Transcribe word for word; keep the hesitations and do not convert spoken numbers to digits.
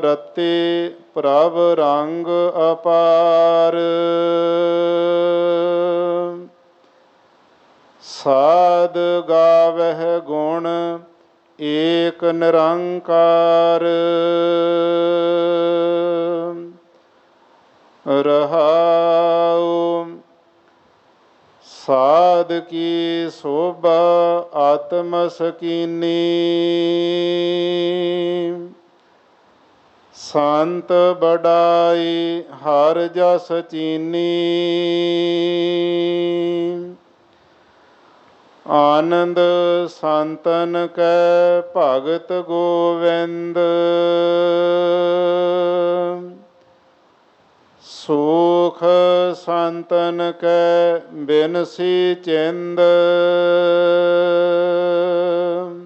ਰਤੇ ਪ੍ਰਭ ਰੰਗ ਅਪਾਰ। ਸਾਧ ਗਾਵਹਿ ਗੁਣ ਏਕ ਨਿਰੰਕਾਰ। ਰਹਾਉ ਸਾਧ ਕੀ ਸੋਭਾ ਆਤਮ ਸਕੀਨੀ। ਸੰਤ ਬੜਾਈ ਹਰ ਜਸ ਚੀਨੀ। ਆਨੰਦ ਸੰਤਨ ਕੈ ਭਗਤ ਗੋਵਿੰਦ। ਸੂਖ ਸੰਤਨ ਕੈ ਬਿਨਸੀ ਚਿੰਦ।